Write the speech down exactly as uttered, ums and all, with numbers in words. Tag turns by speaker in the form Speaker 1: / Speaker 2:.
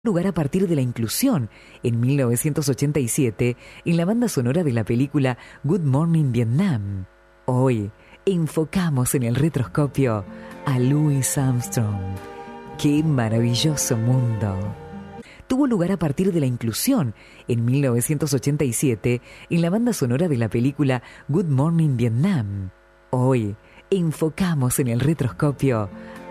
Speaker 1: Lugar a partir de la inclusión, en mil novecientos ochenta y siete, en la banda sonora de la película Good Morning Vietnam. Hoy, enfocamos en el retroscopio a Louis Armstrong. ¡Qué maravilloso mundo! Tuvo lugar a partir de la inclusión, en mil novecientos ochenta y siete, en la banda sonora de la película Good Morning Vietnam. Hoy, enfocamos en el retroscopio